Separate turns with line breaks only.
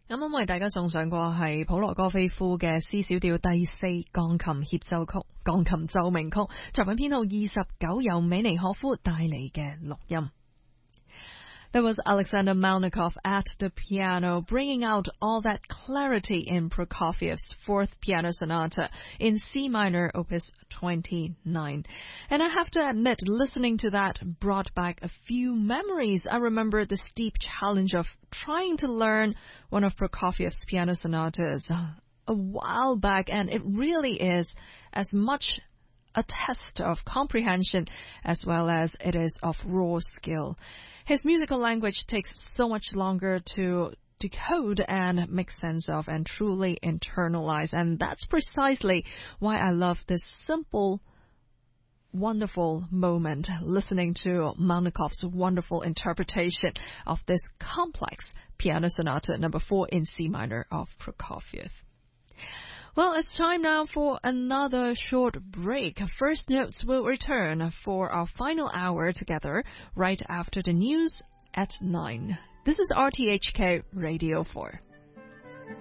啱啱為大家送上過係普羅戈菲夫嘅 C 小調第四鋼琴協奏曲、鋼琴奏鳴曲，作品編號29，由美尼可夫帶嚟嘅錄音。There was Alexander Melnikov at the piano, bringing out all that clarity in Prokofiev's Fourth Piano Sonata in C minor, Opus 29. And I have to admit, listening to that brought back a few memories. I remember the steep challenge of trying to learn one of Prokofiev's piano sonatas a while back, and it really is as much a test of comprehension as well as it is of raw skill. His musical language takes so much longer to decode and make sense of and truly internalize. And that's precisely why I love this simple, wonderful moment listening to Melnikov's wonderful interpretation of this complex piano sonata number 4 in C minor of Prokofiev. Well, it's time now for another short break. First Notes will return for our final hour together right after the news at 9. This is RTHK Radio 4.